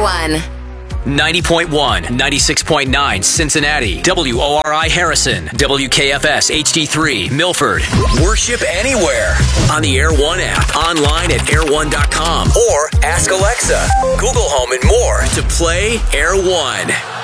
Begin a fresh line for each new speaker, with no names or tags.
One.
90.1, 96.9 Cincinnati, WORI Harrison, WKFS HD3 Milford. Worship anywhere on the Air One app, online at air1.com, or ask Alexa, Google Home, and more to play Air One.